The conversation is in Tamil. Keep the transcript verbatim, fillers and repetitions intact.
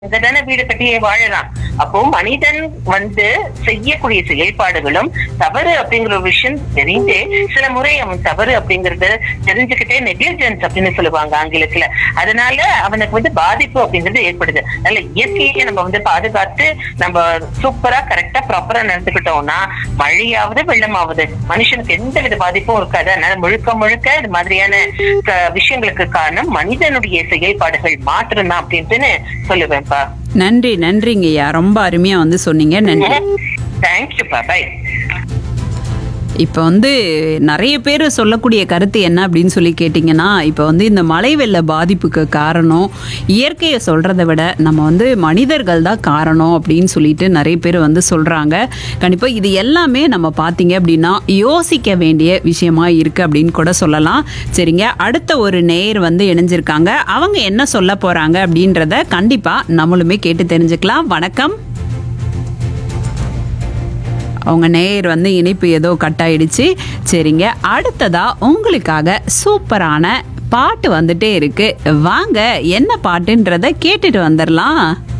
அங்கதானே வீடு கட்டியே வாழலாம். அப்போ மனிதன் வந்து செய்யக்கூடிய செயல்பாடுகளும் தவறு அப்படிங்கிற ஒரு விஷயம் தெரிஞ்சே சில முறை அவன் தவறு அப்படிங்கறத தெரிஞ்சுக்கிட்டே நெக்லிஜென்ஸ் அப்படின்னு சொல்லுவாங்க ஆங்கிலத்துல. அதனால அவனுக்கு வந்து பாதிப்பு அப்படிங்கிறது ஏற்படுது. அதனால இயற்கையை நம்ம வந்து பாதுகாத்து நம்ம சூப்பரா கரெக்டா ப்ராப்பரா நடந்துக்கிட்டோம்னா மழையாவது வெள்ளமாவது மனுஷனுக்கு எந்த வித பாதிப்பும் இருக்காது. அதனால முழுக்க முழுக்க இது மாதிரியான விஷயங்களுக்கு காரணம் மனிதனுடைய செயல்பாடுகள் மாற்றம் தான் அப்படின்ட்டு சொல்லுவேன். நன்றி நன்றிங்கய்யா, ரொம்ப அருமையா வந்து சொன்னீங்க. நன்றி. தேங்க்யூப்பா, பை. இப்போ வந்து நிறைய பேர் சொல்லக்கூடிய கருத்து என்ன அப்படின்னு சொல்லி கேட்டிங்கன்னா, இப்போ வந்து இந்த மழை வெள்ள பாதிப்புக்கு காரணம் இயற்கையை சொல்கிறத விட நம்ம வந்து மனிதர்கள் தான் காரணம் அப்படின்னு சொல்லிட்டு நிறைய பேர் வந்து சொல்கிறாங்க. கண்டிப்பாக இது எல்லாமே நம்ம பார்த்தீங்க அப்படின்னா யோசிக்க வேண்டிய விஷயமா இருக்குது அப்படின்னு கூட சொல்லலாம். சரிங்க, அடுத்த ஒரு நேயர் வந்து இணைஞ்சிருக்காங்க. அவங்க என்ன சொல்ல போகிறாங்க அப்படின்றத கண்டிப்பாக நம்மளுமே கேட்டு தெரிஞ்சுக்கலாம். வணக்கம். அவங்க நேயர் வந்து இணைப்பு ஏதோ கட் ஆயிடுச்சு. சரிங்க, அடுத்ததா உங்களுக்காக சூப்பரான பாட்டு வந்துட்டே இருக்கு. வாங்க, என்ன பாட்டுன்றத கேட்டுட்டு வந்துடலாம்.